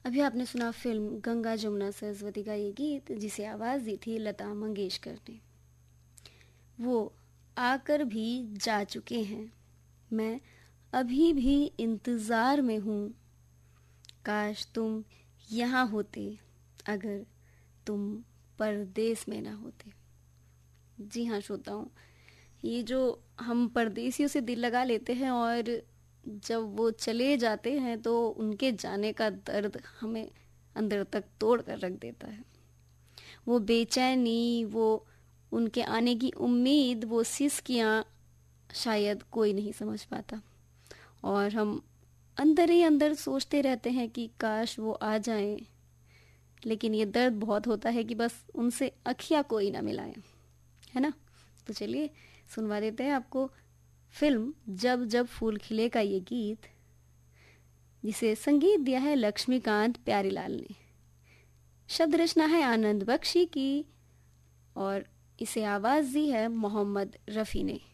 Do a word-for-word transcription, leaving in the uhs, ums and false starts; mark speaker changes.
Speaker 1: अभी आपने सुना फिल्म गंगा जमुना सरस्वती का ये गीत, जिसे आवाज़ दी थी लता मंगेशकर ने। वो आकर भी जा चुके हैं, मैं अभी भी इंतज़ार में हूँ, काश तुम यहाँ होते, अगर तुम परदेस में ना होते। जी हाँ श्रोताओं, ये जो हम परदेसियों से दिल लगा लेते हैं और जब वो चले जाते हैं तो उनके जाने का दर्द हमें अंदर तक तोड़ कर रख देता है। वो बेचैनी, वो उनके आने की उम्मीद, वो सिसकियाँ शायद कोई नहीं समझ पाता, और हम अंदर ही अंदर सोचते रहते हैं कि काश वो आ जाएं, लेकिन ये दर्द बहुत होता है कि बस उनसे अखियाँ कोई ना मिलाए, है ना। तो चलिए सुनवा देते हैं आपको फिल्म जब जब फूल खिले का ये गीत, जिसे संगीत दिया है लक्ष्मीकांत प्यारीलाल ने, शब्द रचना है आनंद बख्शी की, और इसे आवाज़ दी है मोहम्मद रफ़ी ने।